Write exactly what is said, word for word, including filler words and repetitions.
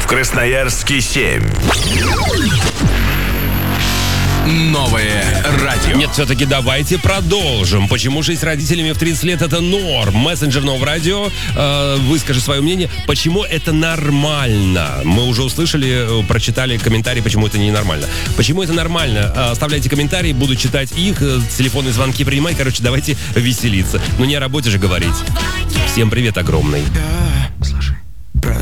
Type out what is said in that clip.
Красноярске семь. Новое радио. Нет, все-таки давайте продолжим. Почему жить с родителями в тридцать лет это норм? Мессенджер Нового радио, э, выскажи свое мнение. Почему это нормально? Мы уже услышали, прочитали комментарии, почему это ненормально. Почему это нормально? Оставляйте комментарии, буду читать их, телефонные звонки принимать. Короче, давайте веселиться. Ну не о работе же говорить. Всем привет огромный. Слушай.